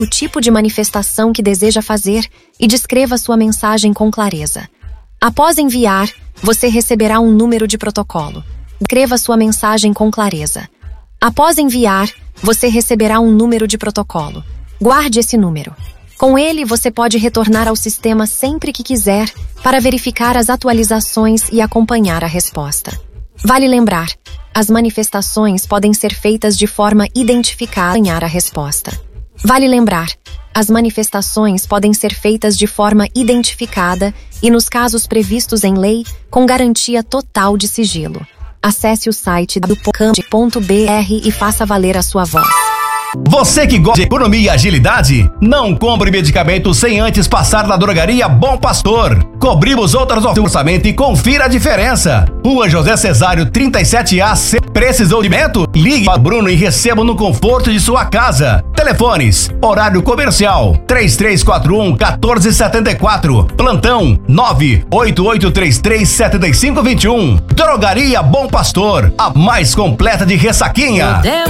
o tipo de manifestação que deseja fazer e descreva sua mensagem com clareza. Após enviar, você receberá um número de protocolo. Descreva sua mensagem com clareza. Após enviar, você receberá um número de protocolo. Guarde esse número. Com ele, você pode retornar ao sistema sempre que quiser para verificar as atualizações e acompanhar a resposta. Vale lembrar, as manifestações podem ser feitas de forma identificada para acompanhar a resposta. Vale lembrar, as manifestações podem ser feitas de forma identificada e, nos casos previstos em lei, com garantia total de sigilo. Acesse o site do.br e faça valer a sua voz. Você que gosta de economia e agilidade, não compre medicamento sem antes passar na drogaria Bom Pastor. Cobrimos outras ofertas do orçamento e confira a diferença. Rua José Cesário 37A. Precisou de medicamento? Ligue para Bruno e receba no conforto de sua casa. Telefones: horário comercial 3341-1474. Plantão 98833-7521. Drogaria Bom Pastor, a mais completa de Ressaquinha.